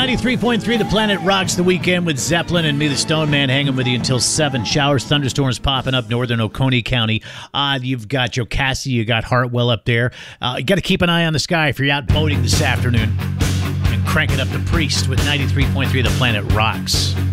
93.3 The Planet rocks the weekend with Zeppelin and me, the Stone Man, hanging with you until 7. Showers, thunderstorms popping up northern Oconee County. You've got Jocassee, you got Hartwell up there. You got to keep an eye on the sky if you're out boating this afternoon. And crank it up to Priest with 93.3 The Planet rocks.